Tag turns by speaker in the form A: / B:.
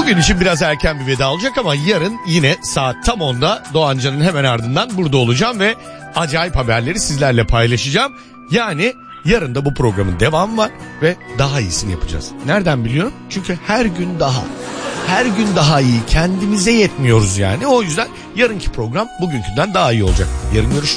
A: Bugün için biraz erken bir veda olacak ama yarın yine saat tam 10'da Doğancan'ın hemen ardından burada olacağım ve acayip haberleri sizlerle paylaşacağım. Yani yarın da bu programın devamı var ve daha iyisini yapacağız. Nereden biliyorum? Çünkü her gün daha. Her gün daha iyi. Kendimize yetmiyoruz yani. O yüzden yarınki program bugünkünden daha iyi olacak. Yarın görüşürüz.